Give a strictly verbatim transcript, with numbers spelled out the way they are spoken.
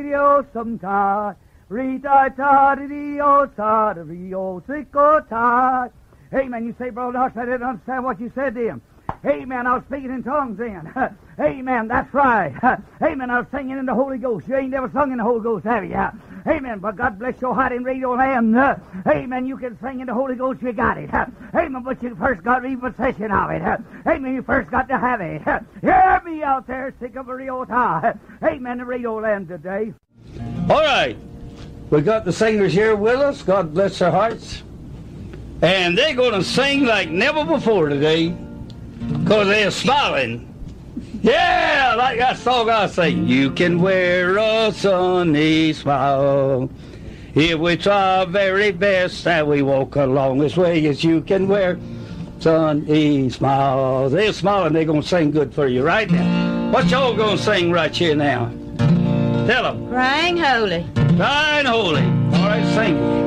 radio sometime. Re-ta-ta-di-di-o, ta-di-di-o, sick-o-ta. Hey, man, you say, Brother Doss, I didn't understand what you said to him. Hey, man, I was speaking in tongues then. Hey, man, that's right. Hey, man, I was singing in the Holy Ghost. You ain't never sung in the Holy Ghost, have you? Hey, man, but God bless your heart in radio land. Hey, man, you can sing in the Holy Ghost, you got it. Hey, man, but you first got repossession of it. Hey, man, you first got to have it. Hear me out there, sick of a radio tie. Hey, man, the radio land today. All right. We got the singers here with us. God bless their hearts. And they're going to sing like never before today because they're smiling. Yeah, like that song I sing. You can wear a sunny smile if we try our very best and we walk along this way as you can wear sunny smile. They're smiling. They're going to sing good for you right now. What y'all going to sing right here now? Tell them. Crying holy. Crying holy. All right, sing.